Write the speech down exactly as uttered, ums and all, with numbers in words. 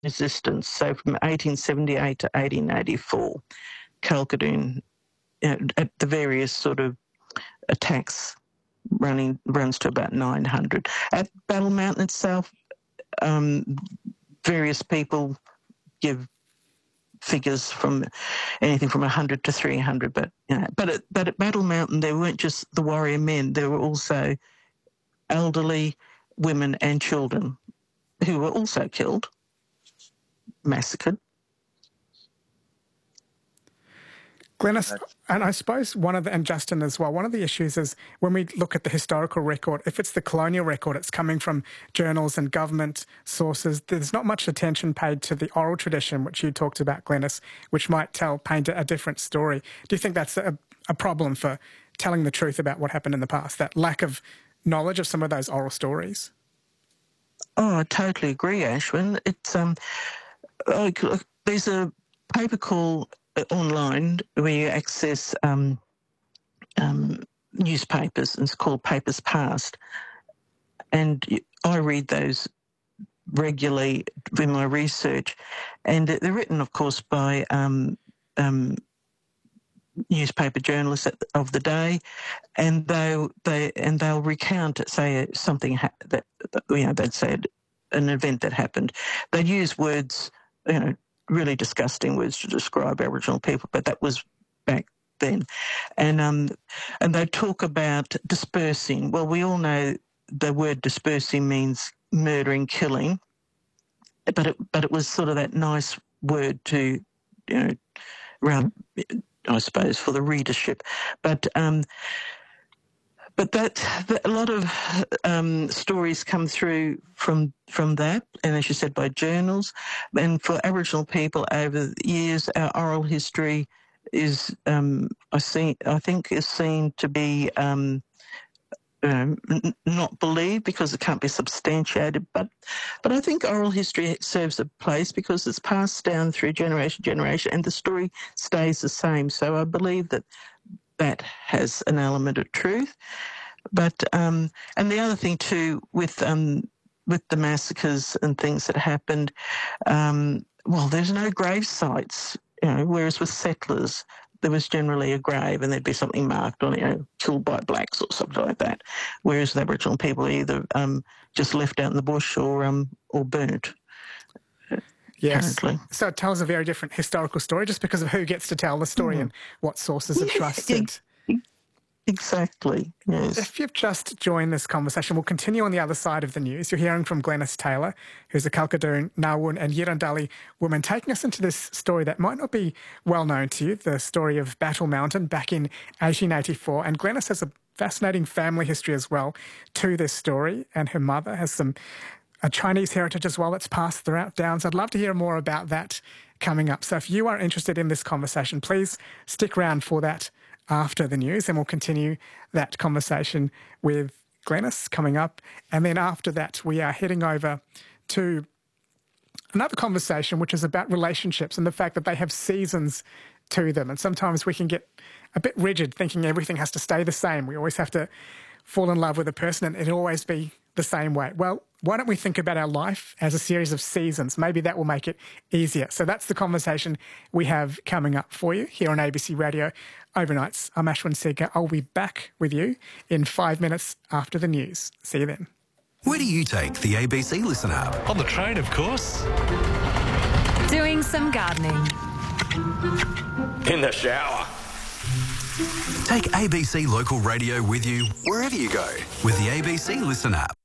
resistance. So from eighteen seventy-eight to eighteen eighty-four, Kalkadoon, you know, at the various sort of attacks running runs to about nine hundred. At Battle Mountain itself, um, various people give figures from anything from one hundred to three hundred, but you know, but at, but at Battle Mountain there weren't just the warrior men, there were also elderly women and children who were also killed, massacred. Glenys, and I suppose one of the, and Justin as well, one of the issues is when we look at the historical record, if it's the colonial record, it's coming from journals and government sources. There's not much attention paid to the oral tradition, which you talked about, Glenys, which might tell, paint a different story. Do you think that's a, a problem for telling the truth about what happened in the past, that lack of knowledge of some of those oral stories? Oh, I totally agree, Ashwin. It's um, like, there's a paper called online where you access um, um, newspapers, and it's called Papers Past, and I read those regularly in my research, and they're written, of course, by um, um, newspaper journalists of the day, and they they and they'll recount, say, something ha- that you know they'd say an event that happened. They'd use words, you know, really disgusting words to describe Aboriginal people, but that was back then. And um, and they talk about dispersing. Well, we all know the word dispersing means murdering, killing, but it but it was sort of that nice word to, you know, around, I suppose, for the readership. But um, but that, that a lot of um, stories come through from from that, and as you said, by journals. And for Aboriginal people over the years, our oral history is, um, I see, I think, is seen to be um, um, n- not believed because it can't be substantiated. But but I think oral history serves a place because it's passed down through generation to generation, and the story stays the same. So I believe that that has an element of truth. But um, and the other thing too, with um, with the massacres and things that happened, um, well, there's no grave sites, you know, whereas with settlers there was generally a grave and there'd be something marked on it, you know, killed by blacks or something like that. Whereas the Aboriginal people are either um, just left out in the bush or um, or burnt. Yes. Currently. So it tells a very different historical story just because of who gets to tell the story mm. and what sources are trusted. Exactly, yes. If you've just joined this conversation, we'll continue on the other side of the news. You're hearing from Glenys Taylor, who's a Kalkadoon, Nawun and Yirrindali woman, taking us into this story that might not be well known to you, the story of Battle Mountain back in eighteen eighty-four. And Glenys has a fascinating family history as well to this story, and her mother has some a Chinese heritage as well that's passed throughout Downs. I'd love to hear more about that coming up. So if you are interested in this conversation, please stick around for that after the news, and we'll continue that conversation with Glenys coming up. And then after that, we are heading over to another conversation, which is about relationships and the fact that they have seasons to them. And sometimes we can get a bit rigid, thinking everything has to stay the same. We always have to fall in love with a person and it'll always be the same way. Well, why don't we think about our life as a series of seasons? Maybe that will make it easier. So that's the conversation we have coming up for you here on A B C Radio Overnights. I'm Ashwin Segar. I'll be back with you in five minutes after the news. See you then. Where do you take the A B C Listen app? On the train, of course. Doing some gardening. In the shower. Take A B C Local Radio with you wherever you go with the A B C Listen app.